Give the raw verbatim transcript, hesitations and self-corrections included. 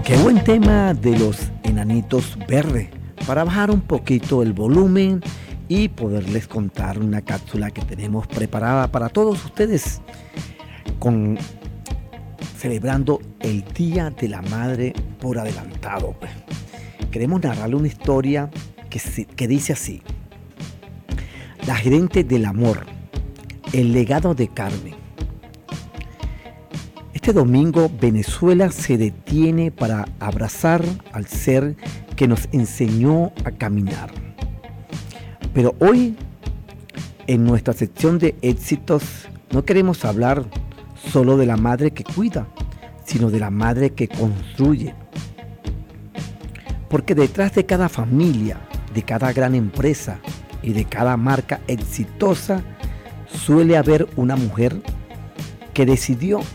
Qué buen tema de los enanitos verdes, para bajar un poquito el volumen y poderles contar una cápsula que tenemos preparada para todos ustedes, con, celebrando el Día de la Madre por adelantado. Queremos narrarle una historia que, que dice así: La gerente del amor, el legado de Carmen. Este domingo Venezuela se detiene para abrazar al ser que nos enseñó a caminar. Pero hoy, en nuestra sección de éxitos, no queremos hablar solo de la madre que cuida, sino de la madre que construye. Porque detrás de cada familia, de cada gran empresa y de cada marca exitosa, suele haber una mujer que decidió